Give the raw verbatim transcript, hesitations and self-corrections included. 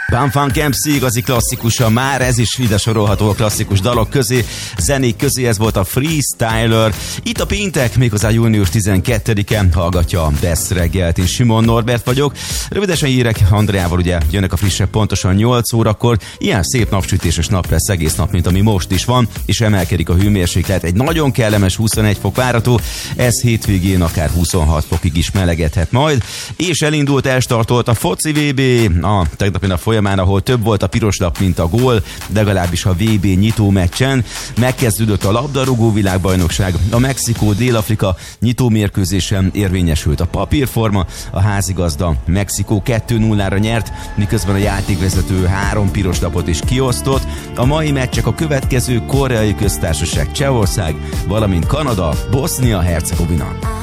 Bum Funk em cé igazi klasszikusa, már ez is ide sorolható a klasszikus dalok közé, zenék közé, ez volt a Freestyler. Itt a péntek, méghozzá június tizenkettedike, hallgatja a Best reggelt, én Simon Norbert vagyok. Rövidesen hírek Andreával, ugye jönnek a frissek pontosan nyolc órakor. Ilyen szép napsütéses nap lesz egész nap, mint ami most is van, és emelkedik a hőmérséklet, egy nagyon kellemes huszonegy fok várható, ez hétvégén akár huszonhat fokig is melegedhet majd, és elindult, elstartolt a foci vé bé a tegnapi nap folyamán, ahol több volt a piros lap, mint a gól, de legalábbis a vé bé nyitó meccsen. Megkezdődött a labdarúgó világbajnokság, a Mexikó-Dél-Afrika nyitó mérkőzésen érvényesült a papírforma, a házigazda Mexikó kettő nullára nyert, miközben a játékvezető három piros lapot is kiosztott. A mai meccsek a következő: Koreai Köztársaság, Csehország, valamint Kanada, Bosznia-Hercegovina.